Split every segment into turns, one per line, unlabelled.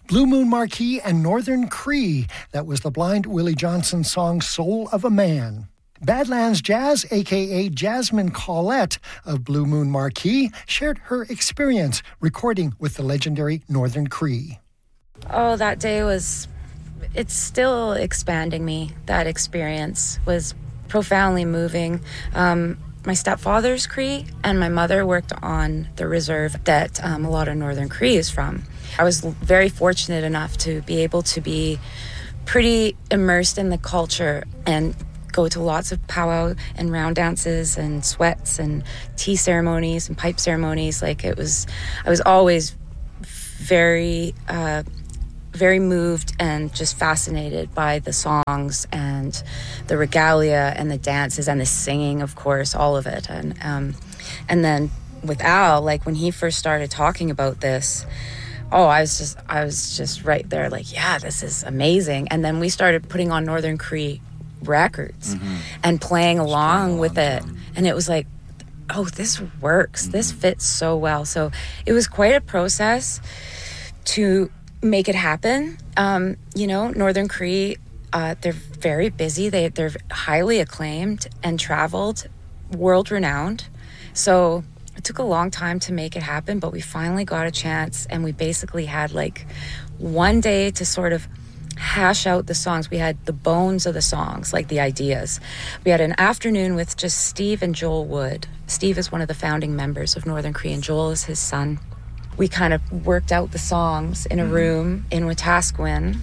Blue Moon Marquee and Northern Cree. That was the Blind Willie Johnson song Soul of a Man. Badlands Jazz, a.k.a. Jasmine Collette of Blue Moon Marquee, shared her experience recording with the legendary Northern Cree.
Oh, that day it's still expanding me. That experience was profoundly moving. My stepfather's Cree and my mother worked on the reserve that a lot of Northern Cree is from. I was very fortunate enough to be able to be pretty immersed in the culture and go to lots of powwow and round dances and sweats and tea ceremonies and pipe ceremonies. I was always very moved and just fascinated by the songs and the regalia and the dances and the singing, of course, all of it. And then with Al, when he first started talking about this, I was just right there, yeah, this is amazing. And then we started putting on Northern Cree records and playing along with it. And it was like, oh, this works. This fits so well. So it was quite a process to make it happen. Northern Cree, they're very busy. They're highly acclaimed and traveled, world-renowned. So it took a long time to make it happen, but we finally got a chance, and we basically had one day to sort of hash out the songs. We had the bones of the songs, the ideas. We had an afternoon with just Steve and Joel Wood. Steve is one of the founding members of Northern Cree, and Joel is his son. We kind of worked out the songs in a room in Wetaskiwin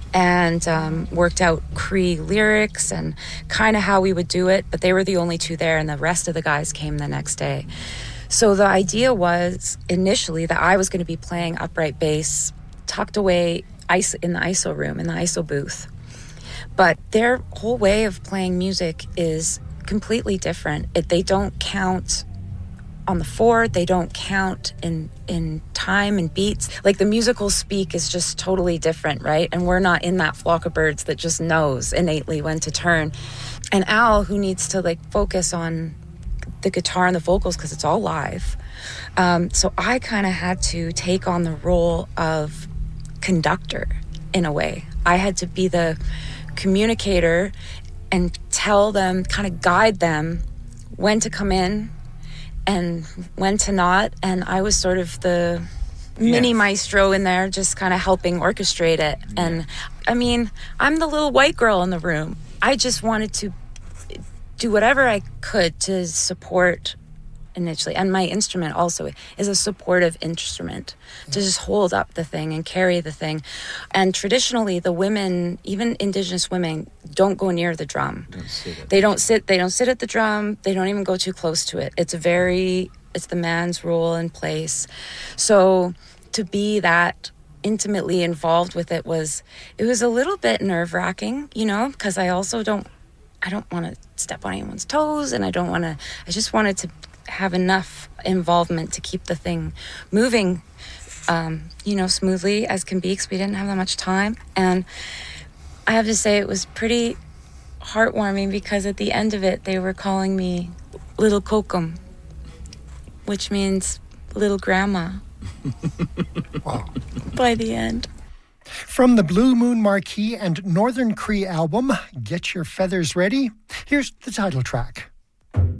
and worked out Cree lyrics and kind of how we would do it, but they were the only two there, and the rest of the guys came the next day. So the idea was initially that I was going to be playing upright bass tucked away in the ISO room, in the ISO booth. But their whole way of playing music is completely different. They don't count on the four, they don't count in time and beats. The musical speak is just totally different, right? And we're not in that flock of birds that just knows innately when to turn. And Al, who needs to focus on the guitar and the vocals because it's all live. So I kind of had to take on the role of conductor in a way. I had to be the communicator and tell them, kind of guide them when to come in and when to not. And I was sort of the mini maestro in there, just kind of helping orchestrate it. And I mean, I'm the little white girl in the room. I just wanted to do whatever I could to support initially. And my instrument also is a supportive instrument to just hold up the thing and carry the thing. And traditionally, the women, even Indigenous women, don't go near the drum. They don't sit at the drum. They don't even go too close to it. It's the man's role and place. So to be that intimately involved with it was a little bit nerve-wracking, because I also don't want to step on anyone's toes, and I just wanted to have enough involvement to keep the thing moving, smoothly as can be, because we didn't have that much time. And I have to say it was pretty heartwarming, because at the end of it, they were calling me Little Kokum, which means little grandma.
Wow.
By the end.
From the Blue Moon Marquee and Northern Cree album, Get Your Feathers Ready, here's the title track.